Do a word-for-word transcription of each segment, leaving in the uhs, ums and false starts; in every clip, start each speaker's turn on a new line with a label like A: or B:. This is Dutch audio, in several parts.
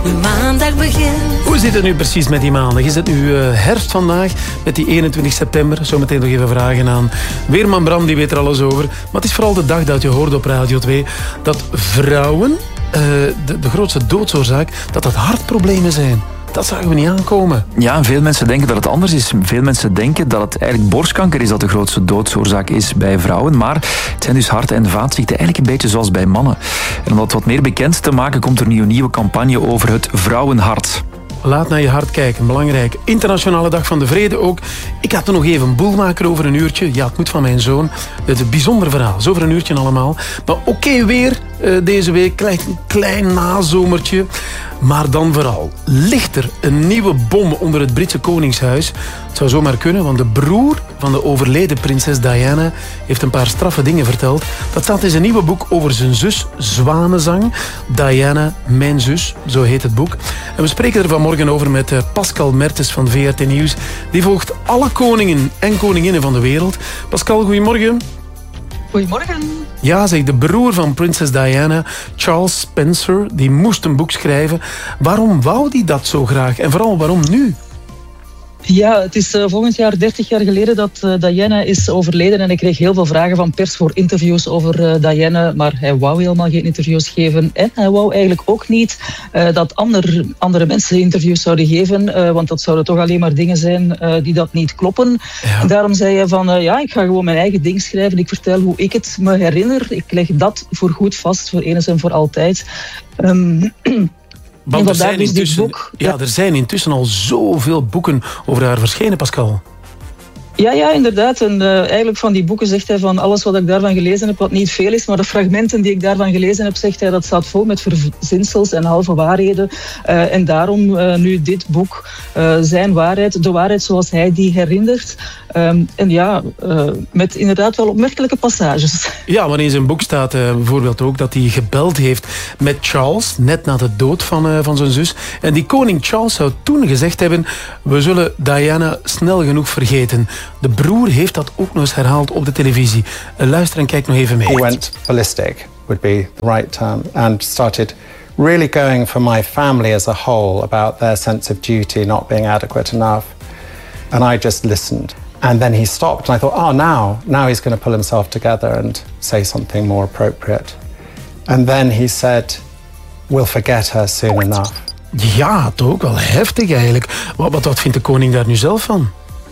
A: De maandag begint.
B: Hoe zit het nu precies met die maandag? Is het nu uh, herfst vandaag met die eenentwintig september? Zometeen nog even vragen aan weerman Bram, die weet er alles over. Maar het is vooral de dag dat je hoorde op Radio twee dat vrouwen, uh, de, de grootste doodsoorzaak, dat dat hartproblemen zijn. Dat zagen we niet aankomen.
C: Ja, en veel mensen denken dat het anders is. Veel mensen denken dat het eigenlijk borstkanker is dat de grootste doodsoorzaak is bij vrouwen. Maar het zijn dus hart- en vaatziekten, eigenlijk een beetje zoals bij mannen. En om dat wat meer bekend te maken, komt er nu een nieuwe campagne over het vrouwenhart.
B: Laat naar je hart kijken, belangrijk. Internationale Dag van de Vrede ook. Ik had er nog even een boel maken over een uurtje. Ja, het moet van mijn zoon. Het is een bijzonder verhaal. Zo over een uurtje allemaal. Maar oké, okay, weer uh, deze week. Klein, klein nazomertje. Maar dan vooral, ligt er een nieuwe bom onder het Britse Koningshuis? Het zou zomaar kunnen, want de broer van de overleden prinses Diana heeft een paar straffe dingen verteld. Dat staat in zijn nieuwe boek over zijn zus Zwanenzang. Diana, mijn zus, zo heet het boek. En we spreken er vanmorgen over met Pascal Mertens van V R T Nieuws. Die volgt alle koningen en koninginnen van de wereld. Pascal, goedemorgen.
D: Goedemorgen.
B: Ja, zeg, de broer van prinses Diana, Charles Spencer, die moest een boek schrijven. Waarom wou hij dat zo graag? En vooral, waarom nu?
D: Ja, het is uh, volgend jaar dertig jaar geleden dat uh, Diana is overleden. En ik kreeg heel veel vragen van pers voor interviews over uh, Diana. Maar hij wou helemaal geen interviews geven. En hij wou eigenlijk ook niet uh, dat ander, andere mensen interviews zouden geven. Uh, want dat zouden toch alleen maar dingen zijn uh, die dat niet kloppen. Ja. En daarom zei hij van, uh, ja, ik ga gewoon mijn eigen ding schrijven. Ik vertel hoe ik het me herinner. Ik leg dat voor goed vast, voor eens en voor altijd. Um,
B: Want er zijn, intussen, boek, ja, ja. er zijn intussen al zoveel boeken over haar verschenen, Pascal.
D: Ja, ja, inderdaad. En uh, eigenlijk van die boeken zegt hij van alles wat ik daarvan gelezen heb, wat niet veel is, maar de fragmenten die ik daarvan gelezen heb, zegt hij dat staat vol met verzinsels en halve waarheden. Uh, en daarom uh, nu dit boek, uh, zijn waarheid, de waarheid zoals hij die herinnert. Um, en ja, uh, met inderdaad wel opmerkelijke passages.
B: Ja, maar in zijn boek staat uh, bijvoorbeeld ook dat hij gebeld heeft met Charles, net na de dood van, uh, van zijn zus. En die koning Charles zou toen gezegd hebben, we zullen Diana snel genoeg vergeten. De broer heeft dat ook nog eens herhaald op de televisie. Luister en kijk nog even mee.
E: He went ballistic, would be the right term, and started really going for my family as a whole about their sense of duty not being adequate enough. And I just listened. And then he stopped and I thought, oh, now, now he's going to pull himself together and say something more appropriate. And then he said, we'll forget her soon enough.
B: Ja, toch ook wel heftig eigenlijk. Wat, wat, wat vindt de koning daar nu zelf van?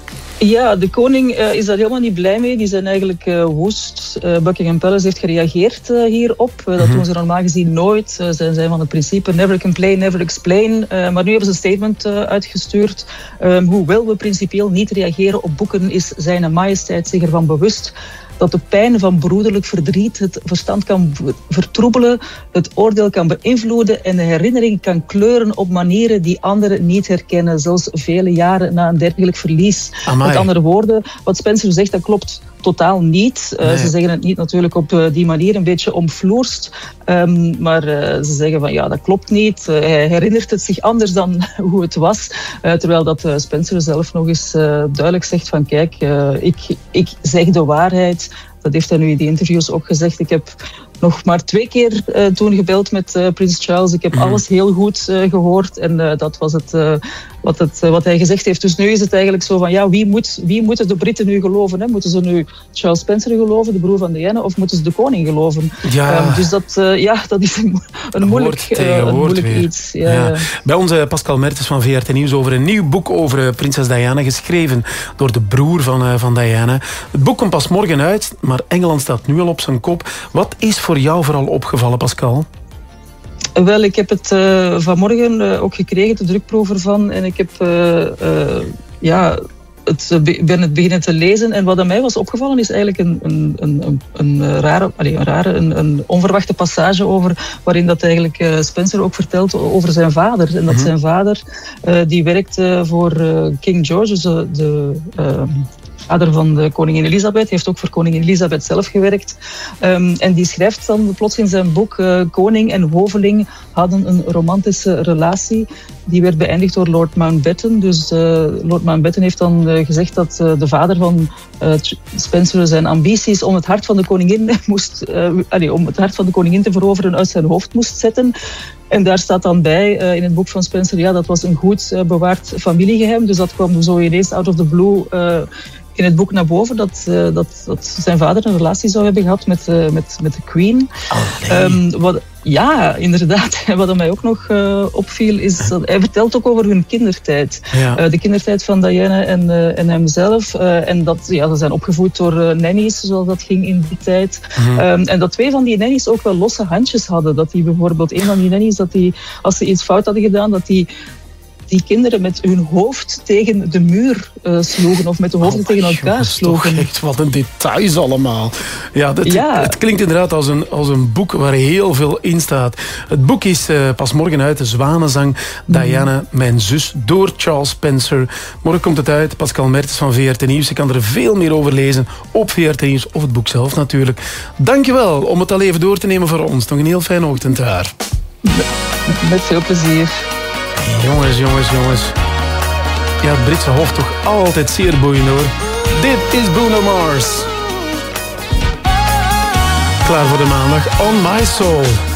D: Ja, de koning uh, is daar helemaal niet blij mee. Die zijn eigenlijk uh, woest. Uh, Buckingham Palace heeft gereageerd uh, hierop. Uh, dat mm-hmm. doen ze normaal gezien nooit. Uh, ze zijn van het principe never complain, never explain. Uh, maar nu hebben ze een statement uh, uitgestuurd. Um, hoewel we principieel niet reageren op boeken, is zijn majesteit zich ervan bewust dat de pijn van broederlijk verdriet het verstand kan vertroebelen, het oordeel kan beïnvloeden en de herinnering kan kleuren op manieren die anderen niet herkennen, zelfs vele jaren na een dergelijk verlies. Amai. Met andere woorden, wat Spencer zegt, dat klopt totaal niet. Nee. Uh, ze zeggen het niet natuurlijk op uh, die manier, een beetje omvloerst. Um, maar uh, ze zeggen van ja, dat klopt niet. Uh, hij herinnert het zich anders dan hoe het was. Uh, terwijl dat uh, Spencer zelf nog eens uh, duidelijk zegt van kijk, uh, ik, ik zeg de waarheid. Dat heeft hij nu in die interviews ook gezegd. Ik heb nog maar twee keer uh, toen gebeld met uh, prins Charles. Ik heb mm. alles heel goed uh, gehoord. En uh, dat was het, uh, wat, het uh, wat hij gezegd heeft. Dus nu is het eigenlijk zo van, ja, wie, moet, wie moeten de Britten nu geloven? Hè? Moeten ze nu Charles Spencer geloven, de broer van Diana, of moeten ze de koning geloven?
B: Ja.
D: Um, dus dat, uh, ja, dat is een, een moeilijk, uh, een moeilijk iets. Ja.
B: Ja. Bij ons uh, Pascal Mertens van V R T Nieuws over een nieuw boek over uh, prinses Diana, geschreven door de broer van, uh, van Diana. Het boek komt pas morgen uit, maar Engeland staat nu al op zijn kop. Wat is voor jou vooral opgevallen, Pascal?
D: Wel, ik heb het uh, vanmorgen uh, ook gekregen, de drukproef ervan. En ik heb, uh, uh, ja, het, uh, ben het beginnen te lezen. En wat aan mij was opgevallen is eigenlijk een, een, een, een rare, allez, een, rare een, een onverwachte passage over, waarin dat eigenlijk uh, Spencer ook vertelt over zijn vader. En dat mm-hmm. zijn vader, uh, die werkte voor uh, King George, de... de uh, vader van de koningin Elisabeth, heeft ook voor koningin Elisabeth zelf gewerkt. Um, en die schrijft dan plots in zijn boek, uh, koning en hoveling hadden een romantische relatie. Die werd beëindigd door Lord Mountbatten. Dus uh, Lord Mountbatten heeft dan uh, gezegd dat uh, de vader van uh, Spencer zijn ambities om het hart van de koningin moest, uh, allez, om het hart van de koningin te veroveren uit zijn hoofd moest zetten. En daar staat dan bij uh, in het boek van Spencer, ja, dat was een goed uh, bewaard familiegeheim. Dus dat kwam zo ineens out of the blue uh, in het boek naar boven, dat, uh, dat, dat zijn vader een relatie zou hebben gehad met, uh, met, met de Queen.
B: Oh, nee.
D: um, wat, ja, inderdaad. Wat mij ook nog uh, opviel, is dat hij vertelt ook over hun kindertijd. Ja. Uh, de kindertijd van Diana en, uh, en hemzelf. Uh, en dat, ja, ze zijn opgevoed door uh, nannies, zoals dat ging in die tijd. Mm-hmm. Um, en dat twee van die nannies ook wel losse handjes hadden. Dat die bijvoorbeeld, een van die nannies, dat die, als ze iets fout hadden gedaan, dat die die kinderen met hun hoofd tegen de muur uh, sloegen of met de hoofden oh, tegen elkaar jongens, sloegen.
B: Toch echt wat een details allemaal. Ja, het,
D: ja.
B: het klinkt inderdaad als een, als een boek waar heel veel in staat. Het boek is uh, pas morgen uit, de Zwanenzang, Diana, mm. mijn zus, door Charles Spencer. Morgen komt het uit, Pascal Mertens van V R T Nieuws. Je kan er veel meer over lezen op V R T Nieuws of het boek zelf natuurlijk. Dankjewel om het al even door te nemen voor ons. Nog een heel fijne ochtend daar.
D: Met veel plezier.
B: Jongens, jongens, jongens. Ja, het Britse hof toch altijd zeer boeiend hoor. Dit is Bruno Mars. Klaar voor de maandag On My Soul.